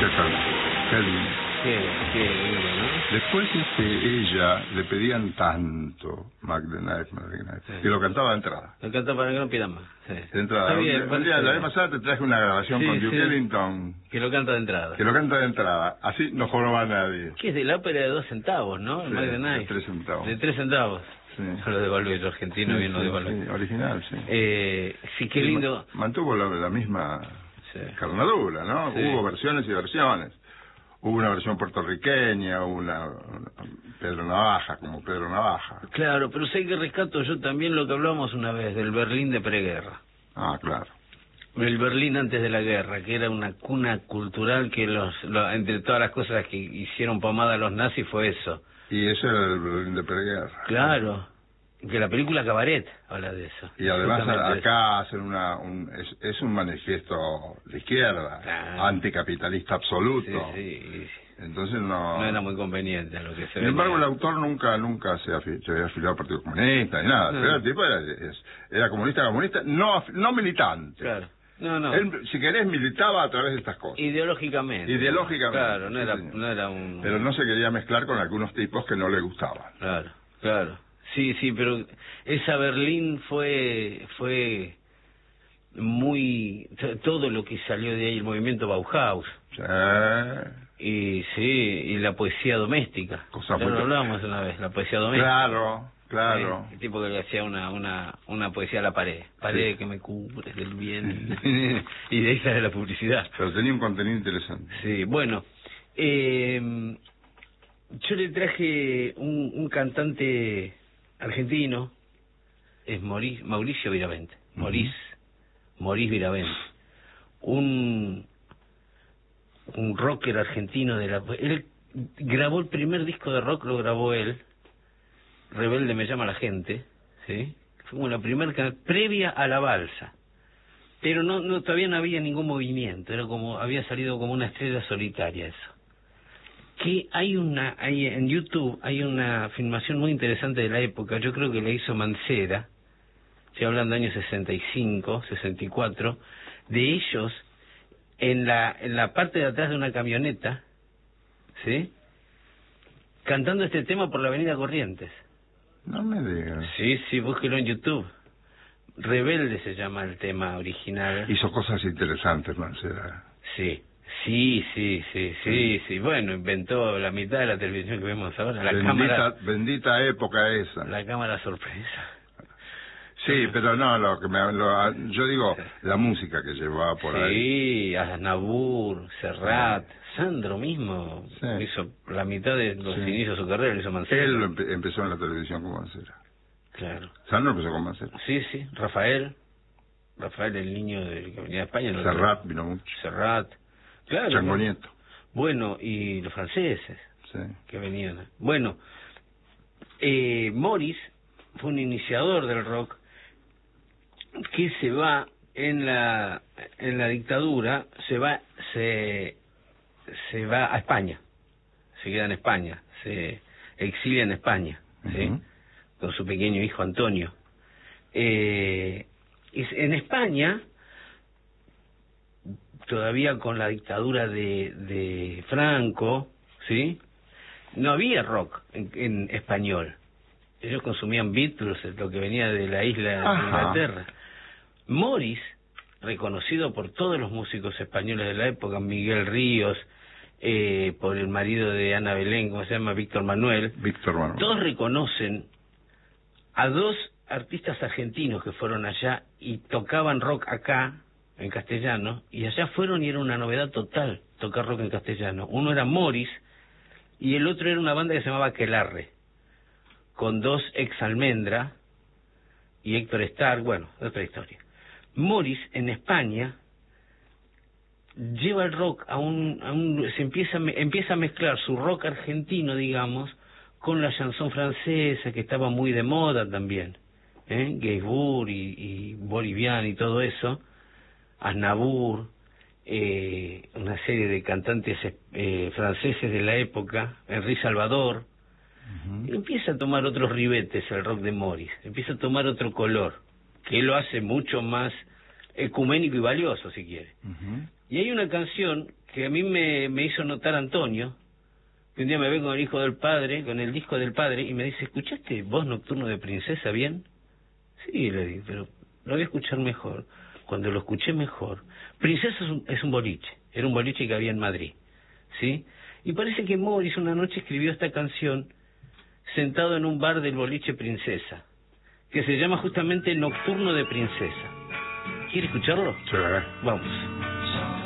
Qué tal, qué lindo. Qué lindo, ¿no? Después ella le pedían tanto Mac the Knife, Sí. que lo cantaba de entrada. Lo canta para que no pidan más. Sí. De entrada. Está bien, Un día, la vez pasada te traje una grabación Sí, con Duke sí. Ellington, Que lo canta de entrada. que lo canta de entrada. Así no joroba a nadie. Que es de la ópera de 2 centavos, ¿no? El Sí, Mac the de Knife. 3 centavos. De 3 centavos. Sí. Yo lo devalué, yo argentino bien lo devalué. sí, original, sí. Sí, qué lindo. Mantuvo la misma Sí. carnadura, ¿no? Sí. Hubo versiones y versiones. Hubo una versión puertorriqueña, hubo una Pedro Navaja, como Pedro Navaja. Claro, pero sé que rescato yo también lo que hablamos una vez del Berlín de preguerra. Ah, claro. El Berlín antes de la guerra, que era una cuna cultural que entre todas las cosas que hicieron pomada a los nazis fue eso. Y ese era el Berlín de preguerra. Claro, que la película Cabaret habla de eso. Y además Justamente acá hacen es un manifiesto de izquierda, Claro. anticapitalista absoluto. Sí. Entonces No era muy conveniente a lo que se Sin embargo, el venía. autor nunca se había afiliado al Partido Comunista ni nada. Pero el tipo era comunista, no militante. Claro. No. Él, si querés, militaba a través de estas cosas. Ideológicamente. Ideológicamente. Claro, Sí, señor. no era un... Pero no se quería mezclar con algunos tipos que no le gustaban. Claro. Sí, pero esa Berlín fue muy... Todo lo que salió de ahí, el movimiento Bauhaus. Sí. Y la poesía doméstica. Cosa Ya muy- lo hablábamos una vez, la poesía doméstica. Claro. El tipo que le hacía una poesía a la pared. Pared que me cubres del bien. Y de ahí sale la publicidad. Pero tenía un contenido interesante. Sí, bueno. Yo le traje un cantante argentino. Es Mauricio Viravente. Maurice Viravente. Un rocker argentino él grabó el primer disco de rock, lo grabó él. Rebelde me llama la gente, ¿sí? Fue como la primera previa a la balsa. Pero todavía no había ningún movimiento, había salido como una estrella solitaria eso. Que hay en YouTube hay una filmación muy interesante de la época, yo creo que la hizo Mancera, estoy hablando de años 65, 64, de ellos en la parte de atrás de una camioneta, ¿sí? Cantando este tema por la avenida Corrientes. No me digas. Sí, búsquelo en YouTube. Rebelde se llama el tema original. Hizo cosas interesantes, Mancera. Sí. Bueno, inventó la mitad de la televisión que vemos ahora. Bendita época esa. La cámara sorpresa. Sí, pero no, yo digo la música que llevaba por ahí. Sí, Aznavour, Serrat, Sandro mismo hizo la mitad de los inicios de su carrera, lo hizo Mancera. Él empezó en la televisión con Mancera. Claro. Sandro empezó con Mancera. Sí, Rafael, el niño que venía de España. Serrat vino mucho. Serrat, claro. Chango Nieto. Bueno, y los franceses que venían. Bueno, Morris fue un iniciador del rock que se va en la dictadura, se va a España, se queda en España, se exilia en España, ¿sí? Con su pequeño hijo Antonio. En España, todavía con la dictadura de Franco, ¿sí? No había rock en español. Ellos consumían Beatles, lo que venía de la isla de Inglaterra. Morris, reconocido por todos los músicos españoles de la época, Miguel Ríos, por el marido de Ana Belén, ¿cómo se llama? Víctor Manuel. Todos reconocen a dos artistas argentinos que fueron allá y tocaban rock acá, en castellano, y allá fueron y era una novedad total tocar rock en castellano. Uno era Morris y el otro era una banda que se llamaba Aquelarre, con dos ex Almendra y Héctor Stark, bueno, otra historia. Morris en España lleva el rock se empieza a mezclar su rock argentino, digamos, con la chanson francesa, que estaba muy de moda también, Gainsbourg y Bolivian y todo eso, Aznavour, una serie de cantantes franceses de la época, Henri Salvador. Y empieza a tomar otros ribetes el rock de Morris, empieza a tomar otro color, que lo hace mucho más ecuménico y valioso, si quiere. Y hay una canción que a mí me hizo notar Antonio, que un día me ve con el hijo del padre, con el disco del padre, y me dice, ¿escuchaste Voz Nocturno de Princesa bien? Sí, le digo, pero lo voy a escuchar mejor. Cuando lo escuché mejor, Princesa es un boliche, era un boliche que había en Madrid, ¿sí? Y parece que Morris una noche escribió esta canción sentado en un bar del boliche Princesa, que se llama justamente Nocturno de Princesa. ¿Quiere escucharlo? Sí, Vamos.